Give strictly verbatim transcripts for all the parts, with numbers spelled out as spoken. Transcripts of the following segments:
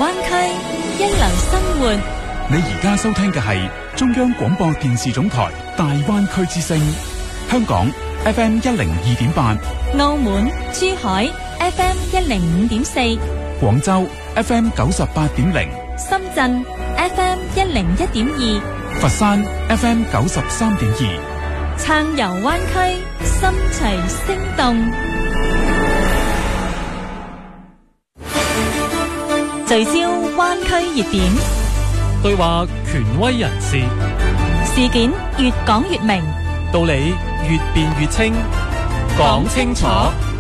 灣區，一流生活。 你而家收聽嘅係中央廣播電視總台大灣區之聲，香港 F M 一零二點八， 澳門、珠海 F M 一零五點四， 廣州 F M 九十八點零， 深圳 F M 一零一點二， 佛山 F M 九十三點二， 撐遊灣區，心隨聲動，聚焦灣區熱點， 對話權威人士， 事件越講越明， 道理越辯越清，講清楚，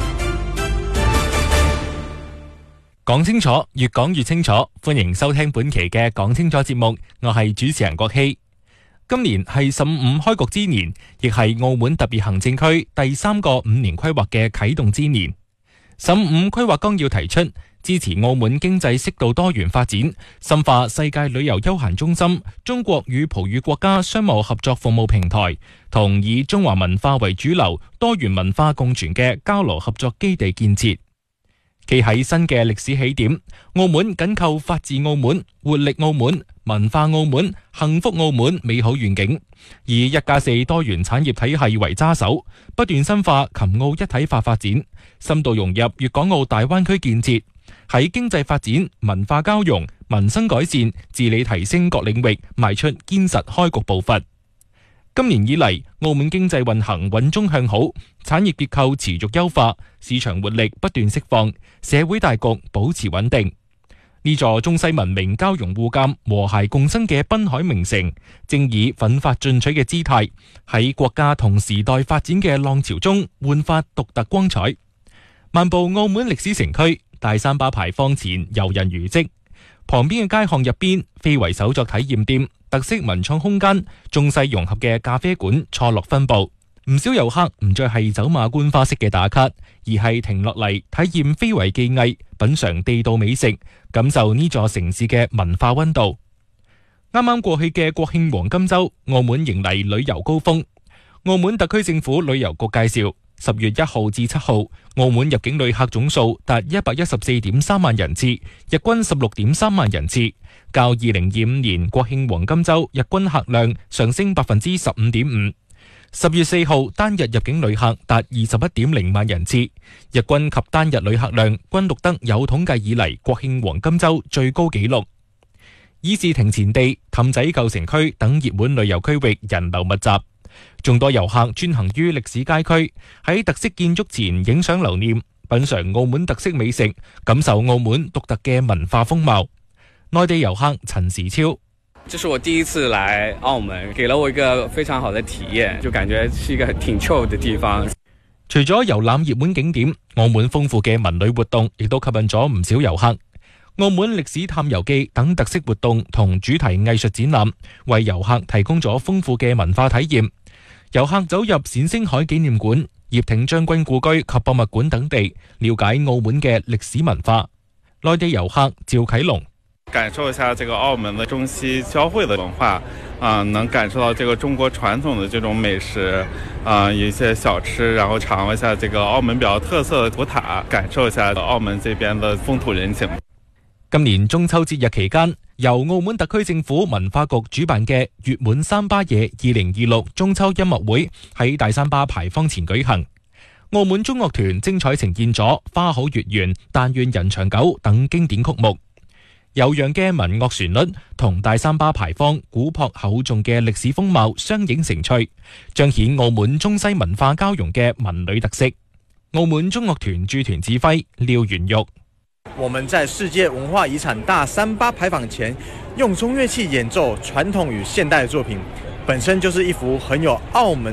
講清楚，越講越清楚。歡迎收聽本期嘅講清楚節目，我係主持人郭希。今年係十五五開局之年，亦係澳門特別行政區第三個五年規劃嘅啟動之年。十五五規劃綱要提出，支持澳門經濟適度多元發展，深化世界旅遊休閒中心、中國與葡語國家商務合作服務平台，同以中華文化為主流、多元文化共存嘅交流合作基地建設。企喺新嘅歷史起點，澳門緊扣法治澳門、活力澳門、文化澳門、幸福澳門美好願景，以一加四多元產業體系為揸手，不斷深化琴澳一體化發展，深度融入粵港澳大灣區建設，喺經濟發展、文化交融、民生改善、治理提升各領域邁出堅實開局步伐。今年以嚟，澳門經濟運行穩中向好，產業結構持續優化，市場活力不斷釋放，社會大局保持穩定。呢座中西文明交融互鑒、和諧共生嘅濱海名城，正以奮發進取嘅姿態，喺國家同時代發展嘅浪潮中煥發獨特光彩。漫步澳門歷史城區，大三巴牌坊前遊人如織，旁邊嘅街巷入邊，非遺手作體驗店、特色文創空間、中西融合嘅咖啡館錯落分布。唔少遊客唔再係走馬觀花式嘅打卡，而係停落嚟體驗非遺技藝，品嘗地道美食，感受呢座城市嘅文化溫度。啱啱過去嘅國慶黃金週，澳門迎嚟旅遊高峰。澳門特區政府旅遊局介紹，十月一號至七號，澳門入境旅客總數達一百一十四點三萬人次，日均十六點三萬人次，較二零二五年國慶黃金週日均客量上升百分之十五點五。十月四號單日入境旅客達二十一點零萬人次，日均及單日旅客量均錄得有統計以嚟國慶黃金週最高紀錄。議事亭前地、氹仔舊城區等熱門旅遊區域人流密集，眾多遊客專行於歷史街區，喺特色建築前影相留念，品嘗澳門特色美食，感受澳門獨特嘅文化風貌。內地遊客陳時超： 這是我第一次來澳門，給了我一個非常好的體驗，就感覺是一個挺 chill 的地方。 除咗遊覽熱門景點，澳門豐富嘅文旅活動亦都吸引咗唔少遊客。澳門歷史探遊記等特色活動同主題藝術展覽，為遊客提供咗豐富嘅文化體驗。遊客走入冼星海紀念館、葉挺將軍故居及博物館等地，了解澳門嘅歷史文化。內地遊客趙啟龍： 感受一下這個澳門的中西交匯的文化，啊、呃，能感受到這個中國傳統的這種美食，啊、呃，有一些小吃，然後嘗一下這個澳門比較特色的土塔，感受一下澳門這邊的風土人情。 今年中秋節日期間，由澳門特區政府文化局主辦嘅月滿三巴夜二零二六中秋音樂會喺大三巴牌坊前舉行。澳門中樂團精彩呈現咗《花好月圓》、《但願人長久》等經典曲目。悠揚嘅民樂旋律同大三巴牌坊古樸厚重嘅歷史風貌相映成趣，彰顯澳門中西文化交融嘅文旅特色。澳門中樂團駐團指揮廖元玉： 我們在世界文化遺產大三巴牌坊前，用中樂器演奏傳統與現代作品，本身就是一幅很有澳門